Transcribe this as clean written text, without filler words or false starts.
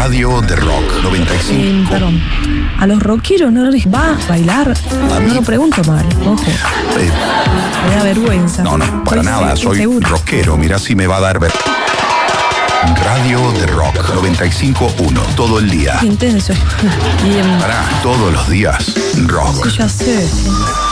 Radio de Rock 95. Perdón. A los rockeros no les va a bailar. A mí- No lo pregunto mal, ojo. Me da vergüenza. No, para nada, soy seguro. rockero. Mirá si me va a dar Radio de Rock 95.1, todo el día. Intenso. Bien. Pará, todos los días, rock. Sí, ya sé. Sí.